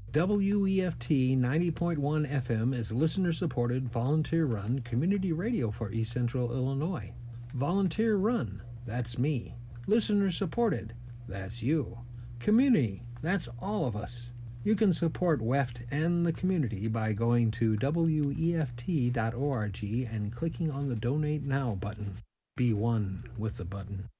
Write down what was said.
WEFT 90.1 FM is listener-supported, volunteer-run community radio for East Central Illinois. Volunteer-run, that's me. Listener-supported, that's you. Community, that's all of us. You can support WEFT and the community by going to WEFT.org and clicking on the Donate Now button. Be one with the button.